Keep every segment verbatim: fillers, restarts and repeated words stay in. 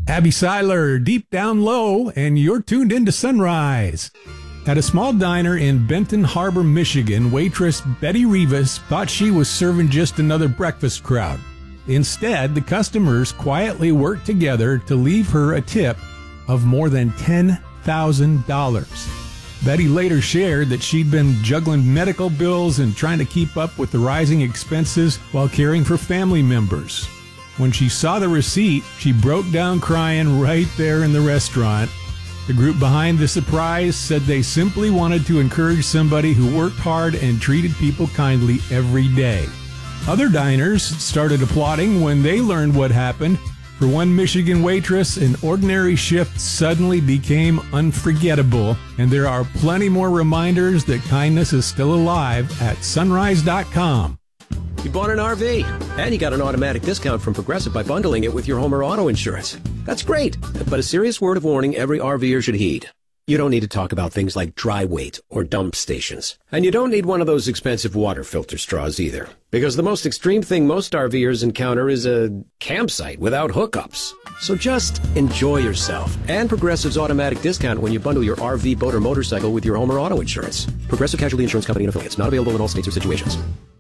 Abby Seiler, Deep Down Low, and you're tuned into Sunrise. At a small diner in Benton Harbor, Michigan, waitress Betty Rivas thought she was serving just another breakfast crowd. Instead, the customers quietly worked together to leave her a tip of more than ten thousand dollars. Betty later shared that she'd been juggling medical bills and trying to keep up with the rising expenses while caring for family members. When she saw the receipt, she broke down crying right there in the restaurant. The group behind the surprise said they simply wanted to encourage somebody who worked hard and treated people kindly every day. Other diners started applauding when they learned what happened. For one Michigan waitress, an ordinary shift suddenly became unforgettable, and there are plenty more reminders that kindness is still alive at sunrise dot com. You bought an R V, and you got an automatic discount from Progressive by bundling it with your home or auto insurance. That's great, but a serious word of warning every RVer should heed. You don't need to talk about things like dry weight or dump stations. And you don't need one of those expensive water filter straws either. Because the most extreme thing most RVers encounter is a campsite without hookups. So just enjoy yourself and Progressive's automatic discount when you bundle your R V, boat, or motorcycle with your home or auto insurance. Progressive Casualty Insurance Company and Affiliates. Not available in all states or situations.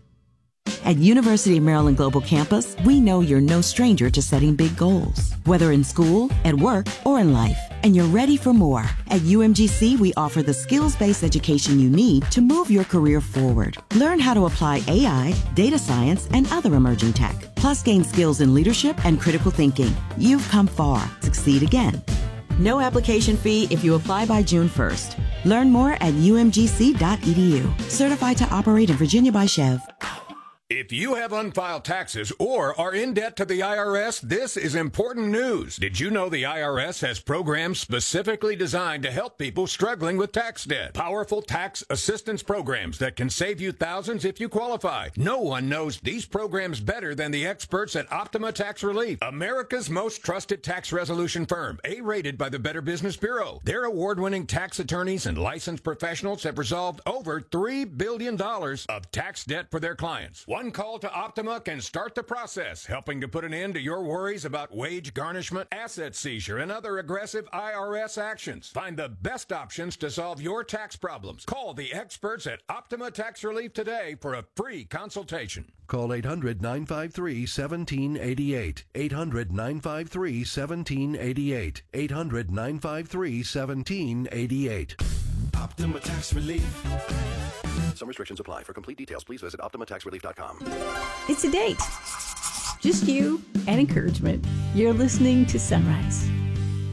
At University of Maryland Global Campus, we know you're no stranger to setting big goals, whether in school, at work, or in life, and you're ready for more. At U M G C, we offer the skills-based education you need to move your career forward. Learn how to apply A I, data science, and other emerging tech, plus gain skills in leadership and critical thinking. You've come far. Succeed again. No application fee if you apply by June first. Learn more at U M G C dot E D U. Certified to operate in Virginia by Chev. If you have unfiled taxes or are in debt to the I R S, this is important news. Did you know the I R S has programs specifically designed to help people struggling with tax debt? Powerful tax assistance programs that can save you thousands if you qualify. No one knows these programs better than the experts at Optima Tax Relief, America's most trusted tax resolution firm, A-rated by the Better Business Bureau. Their award-winning tax attorneys and licensed professionals have resolved over three billion dollars of tax debt for their clients. One call to Optima can start the process, helping to put an end to your worries about wage garnishment, asset seizure, and other aggressive I R S actions. Find the best options to solve your tax problems. Call the experts at Optima Tax Relief today for a free consultation. Call eight hundred, nine five three, one seven eight eight. eight hundred, nine five three, one seven eight eight. eight hundred, nine five three, one seven eight eight. Optima Tax Relief. Some restrictions apply. For complete details, please visit optima tax relief dot com. It's a date. Just you and encouragement. You're listening to Sunrise.